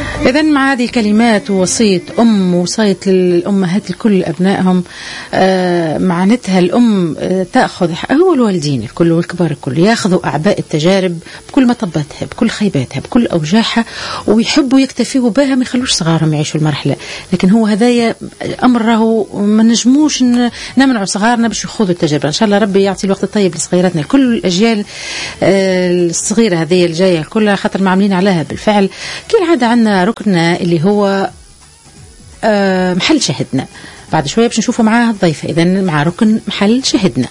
إذن مع هذه الكلمات ووصية وصاية للأمهات الكل أبنائهم، معناتها الأم تأخذ هو الوالدين الكل والكبار الكل يأخذوا أعباء التجارب بكل مطباتها بكل خيباتها بكل أوجاعها، ويحبوا يكتفيوا بها، ما يخلوش صغارهم يعيشوا المرحلة. لكن هو هذايا أمر راهو ما نجموش نمنعوا صغارنا باش يخوضوا التجربة. إن شاء الله ربي يعطي الوقت الطيب لصغيراتنا كل الأجيال الصغيرة هذه الجاية كلها، خاطر معاملين عليها بالفعل. كالعادة عندنا ركننا اللي هو محل شهدنا، بعد شوية باش نشوفوا معاه الضيفة. إذن مع ركن محل شهدنا.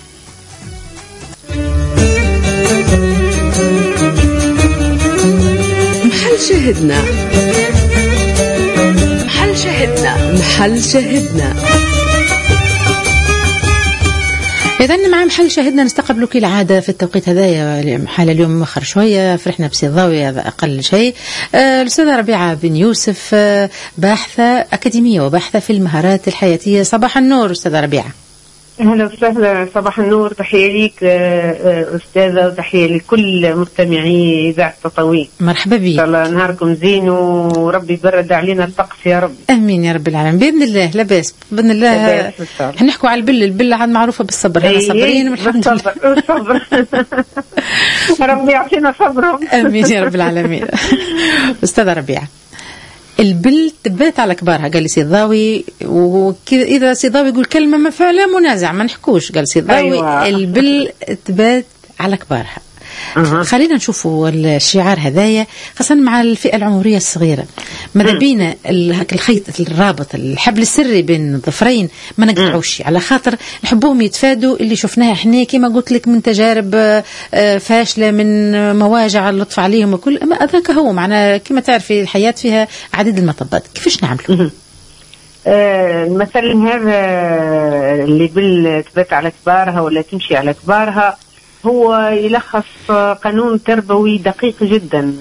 محل شهدنا، محل شهدنا، محل شهدنا. إذن مع محل شهدنا نستقبلوا كالعادة في التوقيت هذايا، حال اليوم مؤخر شوية، فرحنا بسيضاوي هذا أقل شيء. الأستاذة ربيعة بن يوسف، باحثة أكاديمية وباحثة في المهارات الحياتية. صباح النور أستاذة ربيعة. أهلا وسهلا، صباح النور، تحية لك أستاذة وتحية لكل مستمعي إذاعة تطاوين. مرحبا بك، إن شاء الله نهاركم زين وربي يبرد علينا الطقس يا رب. أمين يا رب العالمين، بإذن الله. لاباس بإذن الله. هنحكوا على البل عاد معروفة بالصبر، احنا صابرين والحمد لله. بالصبر ربي يعطينا صبرهم. أمين يا رب العالمين. أستاذة ربيعة، البل تبات على كبارها، قال لي سيضاوي، وإذا سيضاوي يقول كلمة ما فعلا منازع ما نحكوش، قال سيضاوي أيوة. البل تبات على كبارها. خلينا نشوفوا الشعار هذايا خاصة مع الفئة العمرية الصغيرة. ماذا بينا الخيط الرابط الحبل السري بين الظفرين ما نقطعوش، على خاطر نحبوهم يتفادوا اللي شفناها احنا كما قلت لك من تجارب فاشلة، من مواجع اللطف عليهم وكل ما هذاك هو معنا. كما تعرفي الحياة فيها عديد المطبات، كيفاش نعملوا؟ مثلا هذا اللي بالتبات على كبارها ولا تمشي على كبارها هو يلخص قانون تربوي دقيق جدا.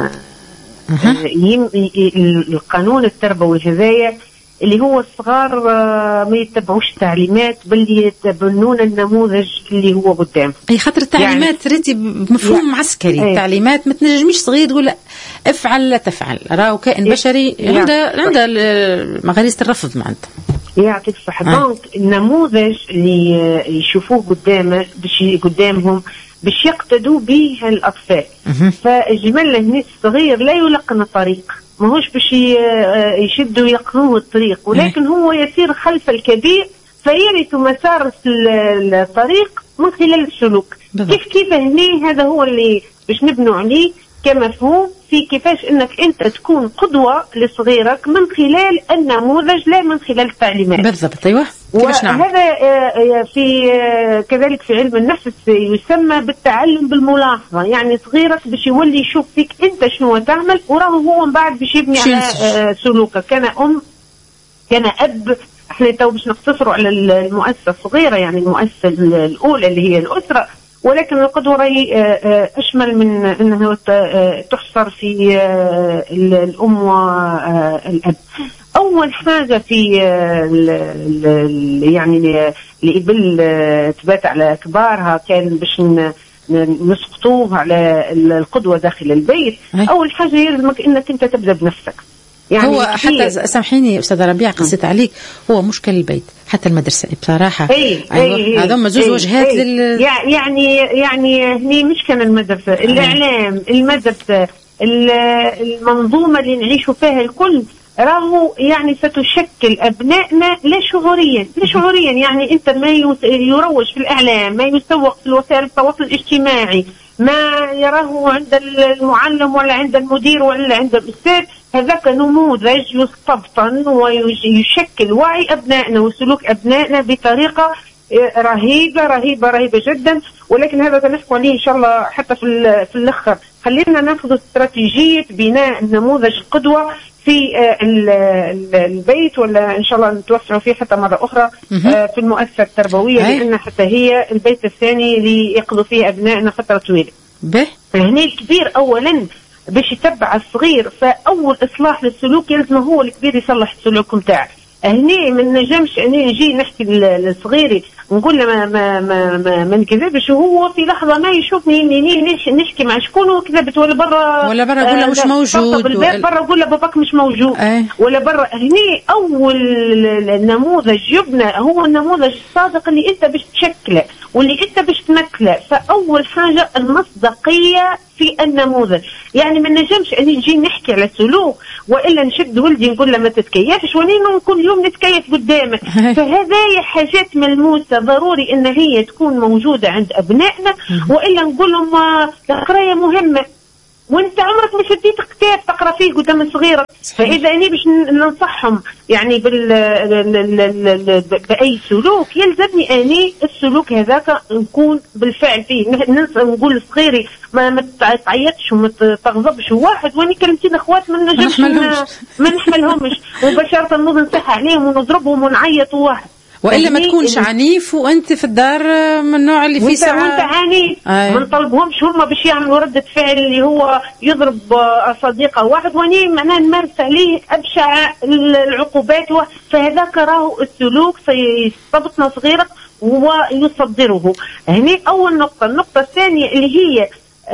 القانون التربوي هذايا اللي هو الصغار ما يتبعوش تعليمات بل يتبنون النموذج اللي هو قدام. اي خاطر التعليمات يعني ريتي بمفهوم معسكري. التعليمات ما تنجميش صغير تقول لا افعل لا تفعل، راهو كائن بشري عنده مغاريز الرفض معناتها. يعطيك الصحة. دونك النموذج اللي يشوفوه قدامهم باش يقتدوا به الأطفال. فجمال هنا الصغير لا يلقن الطريق، ماهوش باش يشدوا يقنوه الطريق، ولكن هو يسير خلف الكبير فيرث مسار الطريق من خلال السلوك. كيف هنا هذا هو اللي باش نبنوا عليه كمفهوم في كيفاش انك انت تكون قدوة لصغيرك من خلال النموذج لا من خلال التعليمات. بالضبط. ايوه. وهذا في كذلك في علم النفس يسمى بالتعلم بالملاحظة. يعني صغيرك باش يولي يشوف فيك انت شنو تعمل، وراه هو من بعد باش يبني على سلوكك. كان كان اب، احنا تو باش نقتصروا على المؤسسة الصغيرة، يعني المؤسسة الاولى اللي هي الاسرة، ولكن القدوة راهي أشمل من أنها تحصر في الأم والأب. أول حاجة في يعني اللي تبات على كبارها كان باش نسقطوه على القدوة داخل البيت. أول حاجة يلزمك أنك أنت تبدأ بنفسك. يعني هو حتى سامحيني أستاذة ربيع قصيت عليك، هو مشكل البيت حتى المدرسة بصراحة. أيوة. هذوما زوج وجهات يعني هني مش كان المدرسة، الإعلام، المدرسة، المنظومة اللي نعيشوا فيها الكل راهو يعني ستشكل أبنائنا لا شعوريا. يعني أنت ما يروج في الإعلام، ما يسوق في وسائل التواصل الاجتماعي، ما يراه عند المعلم ولا عند المدير ولا عند الأستاذ، هذاك نموذج يستبطن ويشكل وعي أبنائنا وسلوك أبنائنا بطريقة رهيبة جدا. ولكن هذا سنحكي عليه إن شاء الله حتى في الآخر. خلينا نأخذ استراتيجية بناء نموذج قدوة في البيت، ولا إن شاء الله نتوسعوا فيه حتى مرة أخرى في المؤسسة التربوية، لأن حتى هي البيت الثاني اللي يقضوا فيه أبنائنا فترة طويلة. هنا الكبير أولا باش يتبع الصغير، فأول إصلاح للسلوك يلزم هو الكبير يصلح السلوك متاعه. هني من نجمش أني نجي نحكي للصغيري نقول له ما نكذبش، وهو في لحظه ما يشوفني نحكي مع شكون كذبت ولا برا يقول له مش موجود، برا يقول له باباك مش موجود ولا برا. هني اول نموذج يبنى هو النموذج الصادق اللي انت باش تشكله واللي انت باش تمثله. فاول حاجه المصداقيه في النموذج، يعني ما نجمش اني نجي نحكي على سلوك والا نشد ولدي نقول له ما تتكيفش ونين كل يوم نتكيف قدامك. فهذه حاجات ملموسه ضروري ان هي تكون موجوده عند ابنائنا، والا نقول لهم القرايه مهمه وانت عمرك ما شديت كتاب تقرا فيه قدام صغيرك. فاذا اني باش ننصحهم يعني باي سلوك يلزمني اني السلوك هذاك نكون بالفعل فيه. نقول لصغيري ما تعيطش وما تغضبش واحد واني كلمتين اخوات ما نجمش ما نحملهمش مباشره نوض نصح عليهم ونضربهم ونعيط واحد، والا ما تكونش عنيف وانت في الدار من النوع اللي فيه ساعه وانت عنيف. ما نطلبهمش هما باش يعملوا رده فعل اللي هو يضرب صديقه واحد واني معناه نمارس عليه ابشع العقوبات. فهذاك راهو السلوك سيستبطنا صغيرك ويصدره. هني اول نقطه. النقطه الثانيه اللي هي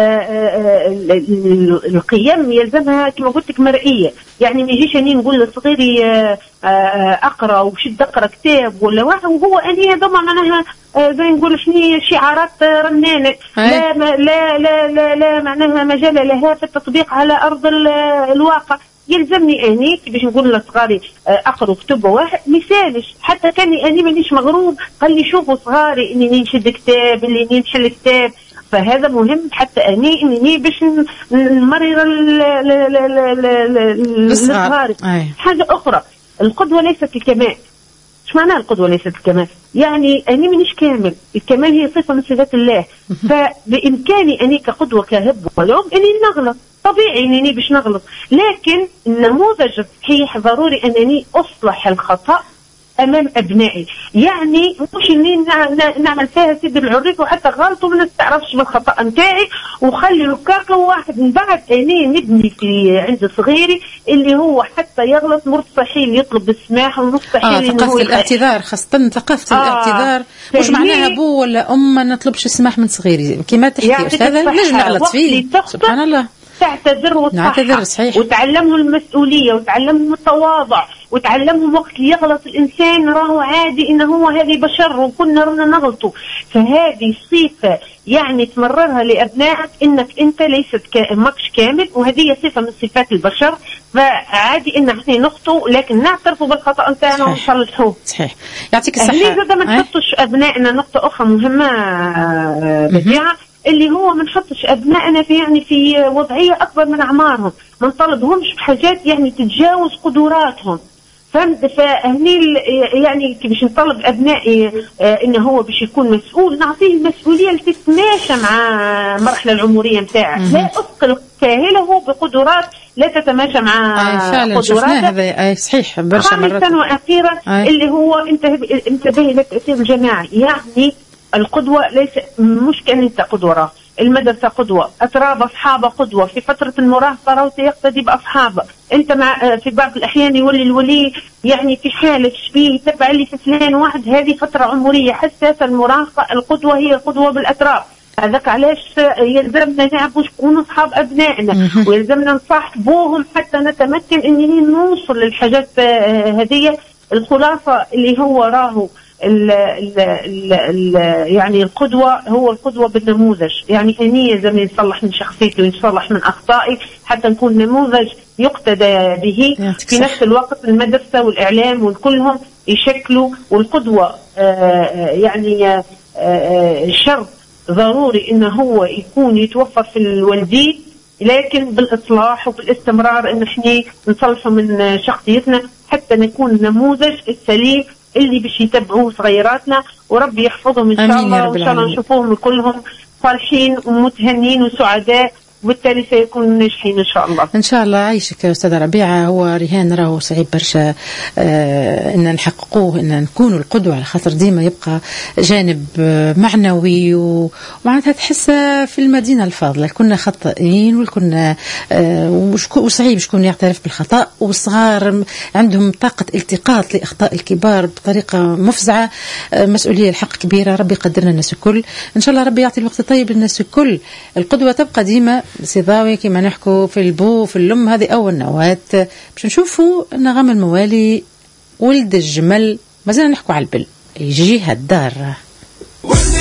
القيم يلزمها كما قلت لك مرئيه، يعني ما يجيش اني نقول لصغيري اقرا وشد اقرا كتاب ولا واحد وهو اني هذوما معناها زي نقول شنو شعارات رنانه لا لا لا لا, لا معناها مجال لها في التطبيق على ارض الواقع. يلزمني اني باش نقول لصغاري اقرا كتب واحد مثالش حتى كاني اني مانيش مغروب قال لي شوفوا صغاري اني نشد كتاب اللي نحل كتاب. فهذا مهم حتى اني باش نمرر الصغار. حاجه اخرى القدوه ليست الكمال. ايش معنى القدوه ليست الكمال؟ يعني اني مانيش كامل، الكمال هي صفه من صفات الله. فبامكاني اني كقدوه كهب ولوم اني نغلط، طبيعي انني باش نغلط، لكن النموذج الصحيح ضروري انني اصلح الخطا امام ابنائي. يعني مش اني نعمل فيها سيد العريف وحتى غلط وما نستعرفش بالخطا نتاعي وخلي هكاك واحد من بعد اني نبني في عند صغيري اللي هو حتى يغلط مستحيل يطلب السماح ومستحيل انه ثقافه الاعتذار، خاصه ثقافه الاعتذار. مش معناها ابو ولا ام ما نطلبش السماح من صغيري كما تحكي استاذه نجم نغلط فيه سبحان الله. تعتذر وتصحح صحيح. وتعلمه المسؤوليه وتعلمه التواضع وتعلمه وقت يغلط الانسان راهو عادي انه هو هذه بشر وكنا رانا نغلطوا. فهذه صفه يعني تمررها لابنائك انك انت ليست ماكش كامل وهذه صفه من صفات البشر. فعادي ان احنا نخطئ لكن نعترفوا بالخطا نتاعنا ونصلحوه. صحيح يعطيك الصحه. هذا ما نحطش ابنائنا. نقطه اخرى مهمه بديعه اللي هو ما نحطش ابنائنا في وضعيه اكبر من اعمارهم، ما نطالبهمش بحاجات يعني تتجاوز قدراتهم. فهمت؟ فهني يعني باش نطلب ابنائي انه هو باش يكون مسؤول نعطيه المسؤوليه اللي تتماشى مع المرحله العمريه نتاعه، لا اثقل كاهله بقدرات لا تتماشى مع قدراته. هذا صحيح برشا مرات. خامسا واخيرا اللي هو انتبه للتاثير الجماعي. يعني القدوة ليس مش كان انت قدوة، المدرسة قدوة، أتراب أصحابه قدوة، في فترة المراهقة راهو يقتدي بأصحابه. أنت مع في بعض الأحيان يولي الولي يعني في حالة شبيه تبع اللي في فلان واحد. هذه فترة عمرية حساسة المراهقة، القدوة هي القدوة بالأتراب. هذاك علاش يلزمنا نعرفوا شكون أصحاب أبنائنا ويلزمنا نصاحبوهم حتى نتمكن إننا نوصل للحاجات هذه. الخلاصة اللي هو راهو يعني القدوة هو القدوة بالنموذج. يعني أني لازم نصلح من شخصيتي ونصلح من أخطائي حتى نكون نموذج يقتدى به. في نفس الوقت المدرسة والإعلام وكلهم يشكلوا والقدوة يعني شرط ضروري إنه هو يكون يتوفر في الوالدين، لكن بالإصلاح وبالاستمرار إن احنا نصلحوا من شخصيتنا حتى نكون النموذج السليم اللي باش يتبعوه صغيراتنا. وربي يحفظهم ان شاء الله وان شاء الله نشوفوهم كلهم صالحين ومتهنين وسعداء وبالتالي سيكونوا ناجحين إن شاء الله. إن شاء الله. عايشك يا أستاذة ربيعة. هو رهان راهو صعيب برشا إن نحققوه، إن نكونوا القدوة، على خاطر ديما يبقى جانب معنوي ومعناتها تحس في المدينة الفاضلة كنا خطئين والكنا وصعيب شكون يعترف بالخطأ، والصغار عندهم طاقة التقاط لأخطاء الكبار بطريقة مفزعة. مسؤولية الحق كبيرة. ربي يقدرنا الناس الكل إن شاء الله. ربي يعطي الوقت الطيب للناس الكل. القدوة تبقى ديما سيضاوي كما نحكوا في البو في اللم. هذه أول نواة باش نشوفوا نغم الموالي ولد الجمل. ما زلنا نحكوا على البل يجيها الدار.